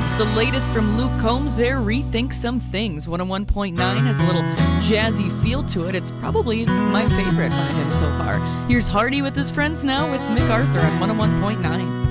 It's the latest from Luke Combs there, Rethink Some Things. 101.9 has a little jazzy feel to it. It's probably my favorite by him so far. Here's Hardy with his friends now with Mick Arthur on 101.9.